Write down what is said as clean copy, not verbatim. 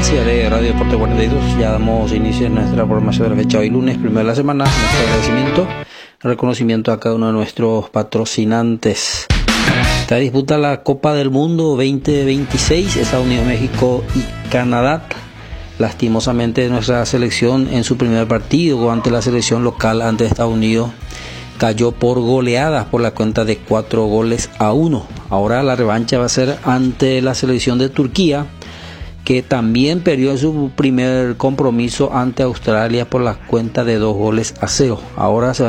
audiencia de Radio Deporte 42. Ya damos inicio a nuestra programación de la fecha hoy lunes, primero de la semana. Nuestro agradecimiento, reconocimiento a cada uno de nuestros patrocinantes. Está disputa la Copa del Mundo 2026, Estados Unidos, México y Canadá. Lastimosamente nuestra selección en su primer partido ante la selección local ante Estados Unidos cayó por goleadas por la cuenta de 4-1. Ahora la revancha va a ser ante la selección de Turquía, que también perdió en su primer compromiso ante Australia por la cuenta de 2-0. Ahora se